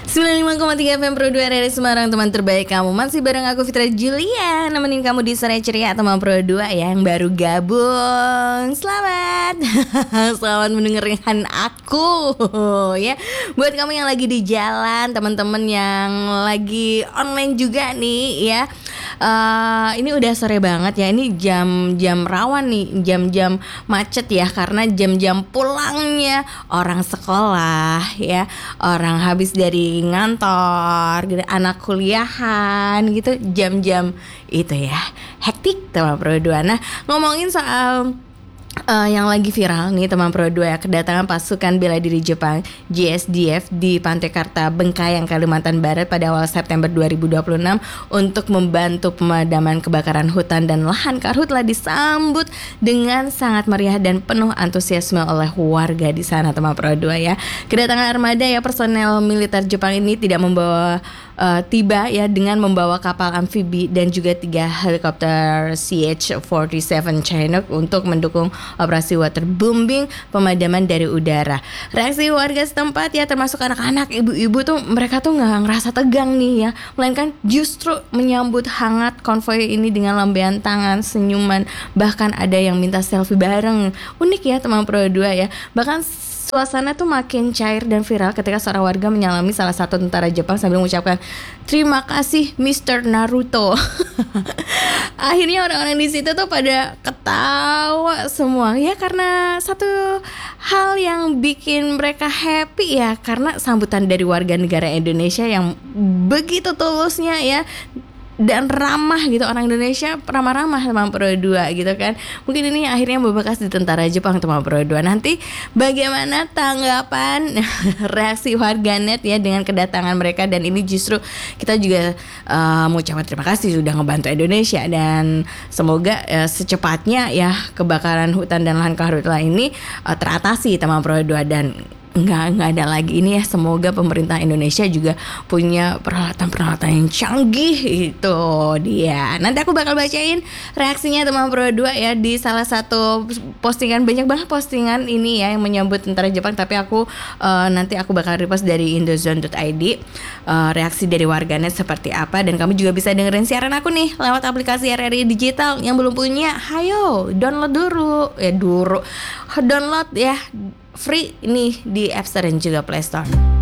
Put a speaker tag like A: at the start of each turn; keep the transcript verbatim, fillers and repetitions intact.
A: sembilan puluh lima koma tiga F M Pro dua R R I Semarang, teman terbaik kamu. Masih bareng aku Fitra Julia, nemenin kamu di sore ceria teman Pro dua yang baru gabung. Selamat Selamat mendengarkan aku ya. Buat kamu yang lagi di jalan, teman-teman yang lagi online juga nih ya. Uh, ini udah sore banget ya. Ini jam-jam rawan nih, jam-jam macet ya, karena jam-jam pulangnya orang sekolah ya, orang habis dari ngantor gitu, anak kuliahan gitu, jam-jam itu ya hektik teman Pro dua. Nah, ngomongin soal Uh, yang lagi viral nih teman Pro dua ya, kedatangan pasukan bela diri Jepang J S D F di Pantai Karta, Bengkayang, Kalimantan Barat pada awal September dua ribu dua puluh enam untuk membantu pemadaman kebakaran hutan dan lahan karhutla disambut dengan sangat meriah dan penuh antusiasme oleh warga di sana teman Pro dua ya. Kedatangan armada ya personel militer Jepang ini tidak membawa uh, tiba ya dengan membawa kapal amfibi dan juga tiga helikopter C H empat puluh tujuh Chinook untuk mendukung operasi waterbombing pemadaman dari udara. Reaksi warga setempat ya, termasuk anak-anak, ibu-ibu tuh, mereka tuh nggak ngerasa tegang nih ya, melainkan justru menyambut hangat konvoy ini dengan lambaian tangan, senyuman, bahkan ada yang minta selfie bareng. Unik ya teman Pro dua ya. Bahkan suasana tuh makin cair dan viral ketika seorang warga menyalami salah satu tentara Jepang sambil mengucapkan terima kasih mister Naruto. Akhirnya orang-orang di situ tuh pada ketawa semua ya, karena satu hal yang bikin mereka happy ya, karena sambutan dari warga negara Indonesia yang begitu tulusnya ya dan ramah gitu. Orang Indonesia ramah-ramah sama Pro dua gitu kan. Mungkin ini akhirnya membekas di tentara Jepang sama Pro dua. Nanti bagaimana tanggapan reaksi warganet ya dengan kedatangan mereka, dan ini justru kita juga uh, mengucapkan terima kasih sudah ngebantu Indonesia, dan semoga uh, secepatnya ya kebakaran hutan dan lahan karhutla ini uh, teratasi teman Pro dua, dan Nggak, nggak ada lagi ini ya. Semoga pemerintah Indonesia juga punya peralatan-peralatan yang canggih. Itu dia. Nanti aku bakal bacain reaksinya teman Pro dua ya di salah satu postingan. Banyak banget postingan ini ya yang menyambut tentara Jepang, tapi aku uh, nanti aku bakal repost dari indozone dot i d uh, reaksi dari warganet seperti apa. Dan kamu juga bisa dengerin siaran aku nih lewat aplikasi R R I Digital. Yang belum punya, hayo download dulu ya dulu download ya free ini di App Store dan juga Play Store.